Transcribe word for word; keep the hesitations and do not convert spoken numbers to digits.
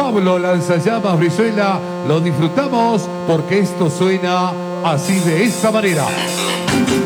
Pablo Lanzallamas Brizuela. Lo disfrutamos porque esto suena así, de esa manera.